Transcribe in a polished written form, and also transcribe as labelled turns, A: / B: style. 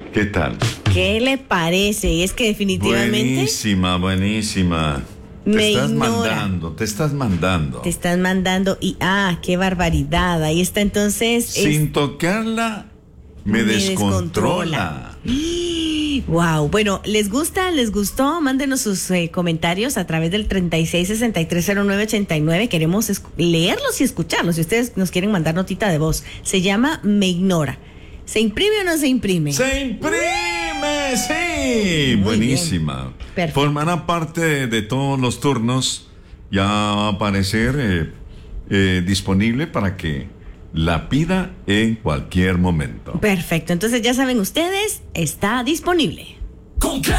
A: ¿Qué tal?
B: ¿Qué le parece? Es que definitivamente
A: Buenísima. Te
B: me
A: estás
B: ignora.
A: mandando. Te estás mandando
B: y qué barbaridad. Ahí está entonces.
A: Sin tocarla, me descontrola.
B: Wow, bueno, ¿les gusta? ¿Les gustó? Mándenos sus comentarios a través del 36630989. Queremos leerlos y escucharlos. Si ustedes nos quieren mandar notita de voz, se llama Me Ignora. ¿Se imprime o no se imprime?
A: ¡Se imprime! ¡Sí!
B: Muy
A: Buenísima.
B: bien. Perfecto.
A: Formará parte de todos los turnos. Ya va a aparecer disponible para que la pida en cualquier momento.
B: Perfecto, entonces ya saben ustedes, está disponible.